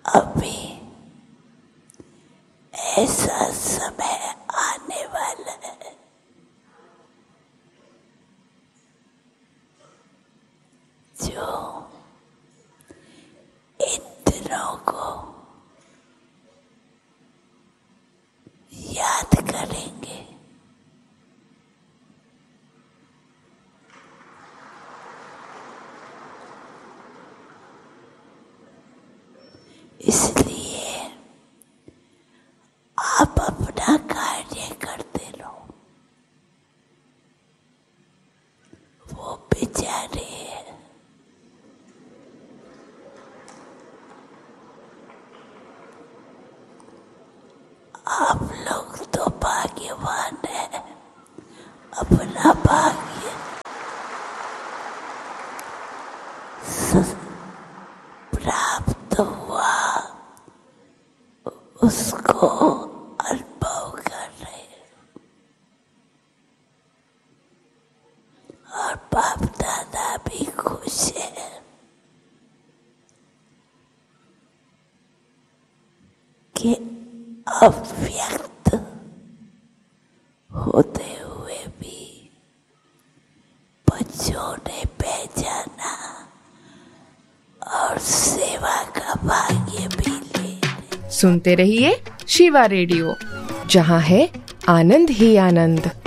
अभी ऐसा समय आने वाला है जो इन दिनों को याद करेंगे। इसलिए आप अपना कार्य करते रहो। वो बेचारे आप लोग तो भाग्यवान हैं, अपना भाग्य प्राप्त हुआ उसको अनुभव कर रहे हैं। और बाप दादा भी खुश है कि अव्यक्त होते हुए भी बच्चों ने पहचाना और सेवा का भाग्य भी ले। सुनते रहिए शिवा रेडियो, जहाँ है आनंद ही आनंद।